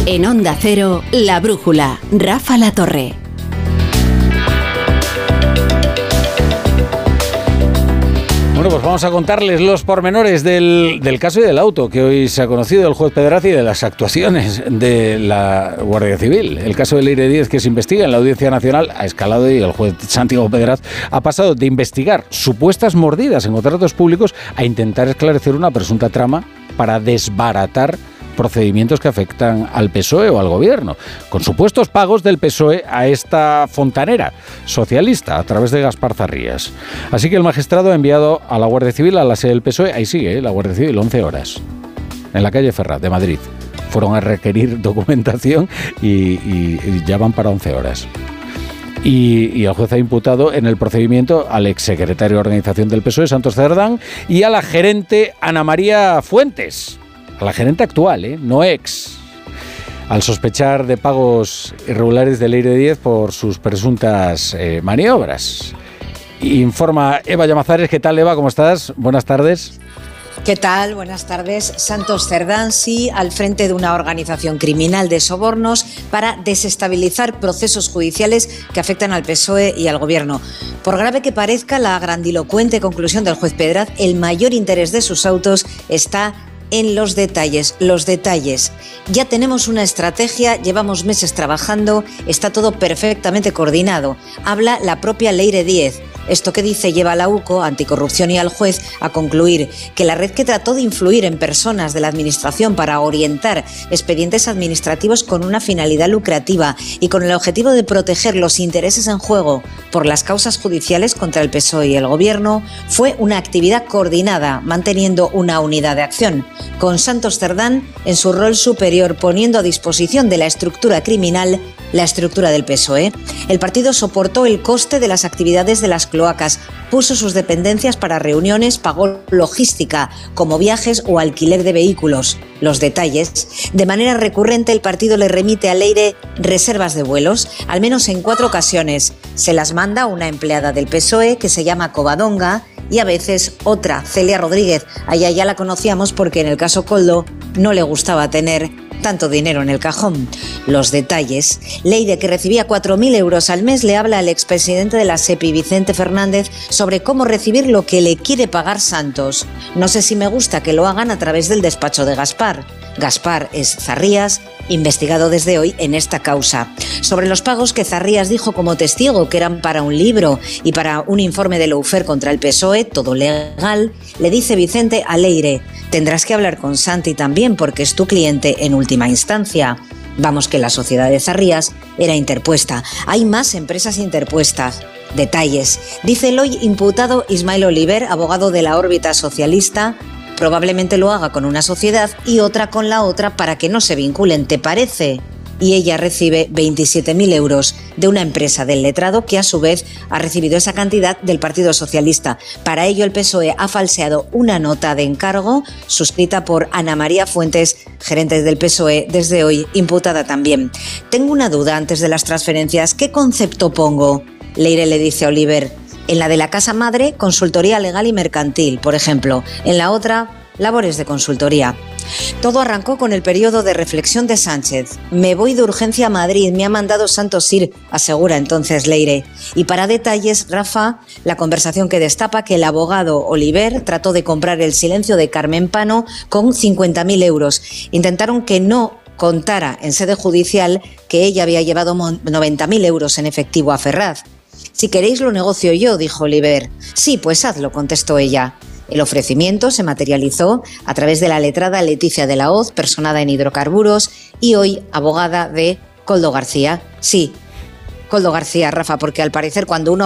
En Onda Cero, La Brújula, Rafa La Torre. Bueno, pues vamos a contarles los pormenores del caso y del auto que hoy se ha conocido el juez Pedraz y de las actuaciones de la Guardia Civil. El caso de Leire Díez, que se investiga en la Audiencia Nacional, ha escalado y el juez Santiago Pedraz ha pasado de investigar supuestas mordidas en contratos públicos a intentar esclarecer una presunta trama para desbaratar procedimientos que afectan al PSOE o al gobierno, con supuestos pagos del PSOE a esta fontanera socialista a través de Gaspar Zarrías. Así que el magistrado ha enviado a la Guardia Civil a la sede del PSOE, ahí sigue, la Guardia Civil, 11 horas, en la calle Ferraz de Madrid. Fueron a requerir documentación y ya van para 11 horas. Y el juez ha imputado en el procedimiento al exsecretario de Organización del PSOE, Santos Cerdán, y a la gerente Ana María Fuentes, a la gerente actual, no ex, al sospechar de pagos irregulares de Leire Díez por sus presuntas maniobras. Informa Eva Llamazares. ¿Qué tal, Eva? ¿Cómo estás? Buenas tardes. ¿Qué tal? Buenas tardes. Santos Cerdán, sí, al frente de una organización criminal de sobornos para desestabilizar procesos judiciales que afectan al PSOE y al Gobierno. Por grave que parezca la grandilocuente conclusión del juez Pedraz, el mayor interés de sus autos está en los detalles. Ya tenemos una estrategia, llevamos meses trabajando, está todo perfectamente coordinado. Habla la propia Leire Díez. Esto que dice lleva a la UCO, Anticorrupción, y al juez a concluir que la red que trató de influir en personas de la Administración para orientar expedientes administrativos con una finalidad lucrativa y con el objetivo de proteger los intereses en juego por las causas judiciales contra el PSOE y el Gobierno fue una actividad coordinada, manteniendo una unidad de acción, con Santos Cerdán en su rol superior, poniendo a disposición de la estructura criminal la estructura del PSOE. El partido soportó el coste de las actividades de las cloacas, puso sus dependencias para reuniones, pagó logística como viajes o alquiler de vehículos. Los detalles. De manera recurrente el partido le remite a Leire reservas de vuelos, al menos en 4 ocasiones. Se las manda una empleada del PSOE que se llama Covadonga y a veces otra, Celia Rodríguez. Allá ya la conocíamos porque en el caso Koldo no le gustaba tener tanto dinero en el cajón. Los detalles. Leire, que recibía 4.000 euros al mes, le habla al expresidente de la SEPI, Vicente Fernández, sobre cómo recibir lo que le quiere pagar Santos. No sé si me gusta que lo hagan a través del despacho de Gaspar. Gaspar es Zarrías, investigado desde hoy en esta causa. Sobre los pagos que Zarrías dijo como testigo que eran para un libro y para un informe de Loufer contra el PSOE, todo legal, le dice Vicente a Leire: tendrás que hablar con Santi también porque es tu cliente en última instancia. Vamos, que la sociedad de Zarrías era interpuesta. Hay más empresas interpuestas. Detalles. Dice el hoy imputado Ismael Oliver, abogado de la órbita socialista. Probablemente lo haga con una sociedad y otra con la otra para que no se vinculen, ¿te parece? Y ella recibe 27.000 euros de una empresa del letrado que a su vez ha recibido esa cantidad del Partido Socialista. Para ello el PSOE ha falseado una nota de encargo suscrita por Ana María Fuentes, gerente del PSOE, desde hoy imputada también. Tengo una duda antes de las transferencias. ¿Qué concepto pongo? Leire le dice a Oliver: en la de la casa madre, consultoría legal y mercantil, por ejemplo. En la otra, labores de consultoría. Todo arrancó con el periodo de reflexión de Sánchez. Me voy de urgencia a Madrid, me ha mandado Santos ir, asegura entonces Leire. Y para detalles, Rafa, la conversación que destapa que el abogado Oliver trató de comprar el silencio de Carmen Pano con 50.000 euros. Intentaron que no contara en sede judicial que ella había llevado 90.000 euros en efectivo a Ferraz. Si queréis lo negocio yo, dijo Oliver. Sí, pues hazlo, contestó ella. El ofrecimiento se materializó a través de la letrada Leticia de la Hoz, personada en hidrocarburos y hoy abogada de Koldo García. Sí, Koldo García, Rafa, porque al parecer cuando uno